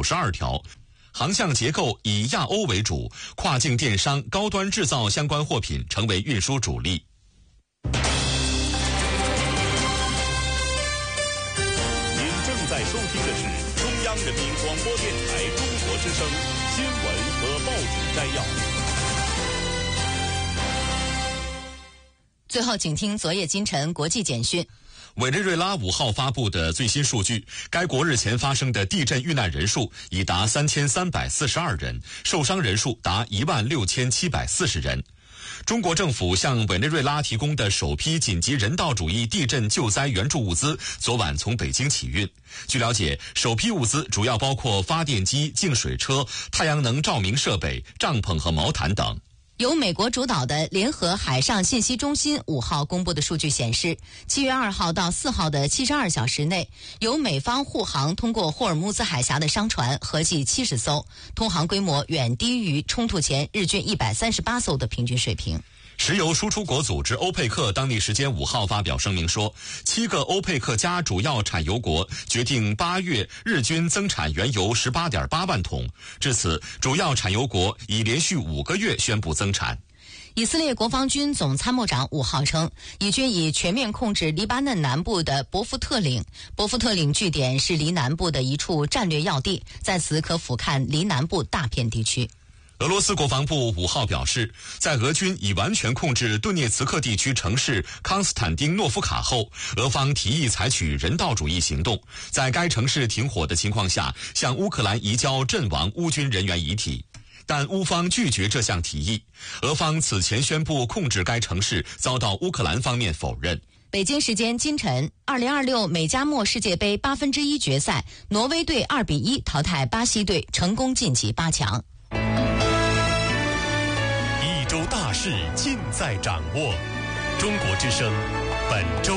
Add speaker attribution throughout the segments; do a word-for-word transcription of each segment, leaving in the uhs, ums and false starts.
Speaker 1: 九十二条。航向结构以亚欧为主，跨境电商、高端制造相关货品成为运输主力。
Speaker 2: 您正在收听的是中央人民广播电台中国之声新闻和报纸摘要。
Speaker 3: 最后，请听昨夜今晨国际简讯。
Speaker 1: 委内瑞拉五号发布的最新数据，该国日前发生的地震遇难人数已达三千三百四十二人，受伤人数达一万六千七百四十人。中国政府向委内瑞拉提供的首批紧急人道主义地震救灾援助物资，昨晚从北京起运。据了解，首批物资主要包括发电机、净水车、太阳能照明设备、帐篷和毛毯等。
Speaker 3: 由美国主导的联合海上信息中心五号公布的数据显示，七月二号到四号的七十二小时内，由美方护航通过霍尔木兹海峡的商船合计七十艘，通航规模远低于冲突前日均一百三十八艘的平均水平。
Speaker 1: 石油输出国组织欧佩克当地时间五号发表声明说，七个欧佩克加主要产油国决定八月日均增产原油 十八点八万桶。至此，主要产油国已连续五个月宣布增产。
Speaker 3: 以色列国防军总参谋长五号称，以军已全面控制黎巴嫩南部的伯夫特岭。伯夫特岭据点是黎南部的一处战略要地，在此可俯瞰黎南部大片地区。
Speaker 1: 俄罗斯国防部五号表示，在俄军已完全控制顿涅茨克地区城市康斯坦丁诺夫卡后，俄方提议采取人道主义行动，在该城市停火的情况下，向乌克兰移交阵亡乌军人员遗体。但乌方拒绝这项提议。俄方此前宣布控制该城市，遭到乌克兰方面否认。
Speaker 3: 北京时间今晨，二零二六美加墨世界杯八分之一决赛，挪威队二比一淘汰巴西队，成功晋级八强。
Speaker 2: 一周大事尽在掌握，中国之声本周。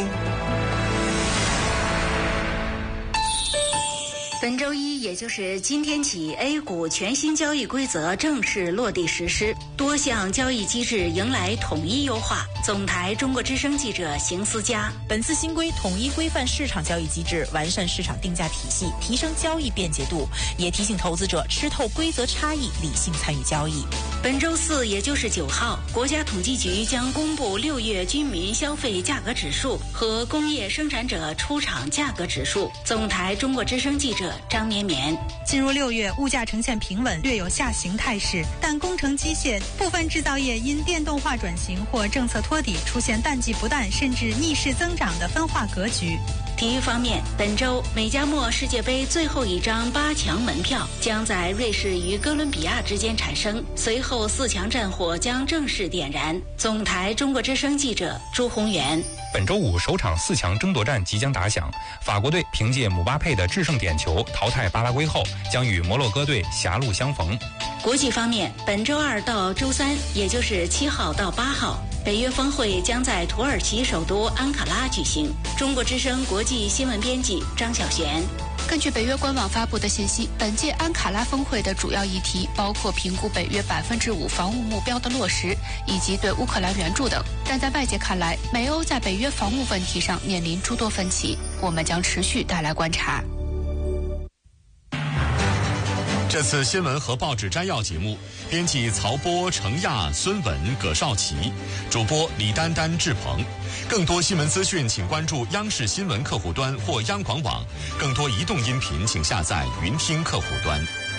Speaker 4: 本周一，也就是今天起 ，A 股全新交易规则正式落地实施，多项交易机制迎来统一优化。总台中国之声记者邢思佳。
Speaker 5: 本次新规统一规范市场交易机制，完善市场定价体系，提升交易便捷度，也提醒投资者吃透规则差异，理性参与交易。
Speaker 4: 本周四，也就是九号，国家统计局将公布六月居民消费价格指数和工业生产者出厂价格指数。总台中国之声记者张绵绵。
Speaker 6: 进入六月，物价呈现平稳，略有下行态势，但工程机械部分制造业因电动化转型或政策托底，出现淡季不淡甚至逆势增长的分化格局。
Speaker 4: 体育方面，本周美加墨世界杯最后一张八强门票将在瑞士与哥伦比亚之间产生，随后四强战火将正式点燃。总台中国之声记者朱宏元。
Speaker 7: 本周五首场四强争夺战即将打响，法国队凭借姆巴佩的制胜点球淘汰巴拉圭后，将与摩洛哥队狭路相逢。
Speaker 4: 国际方面，本周二到周三，也就是七号到八号，北约峰会将在土耳其首都安卡拉举行。中国之声国际新闻编辑张小璇。
Speaker 8: 根据北约官网发布的信息，本届安卡拉峰会的主要议题包括评估北约百分之五防务目标的落实，以及对乌克兰援助等。但在外界看来，美欧在北约防务问题上面临诸多分歧，我们将持续带来观察。
Speaker 1: 这次新闻和报纸摘要节目，编辑曹波、程亚、孙文、葛少奇，主播李丹丹、志鹏。更多新闻资讯，请关注央视新闻客户端或央广网；更多移动音频，请下载云听客户端。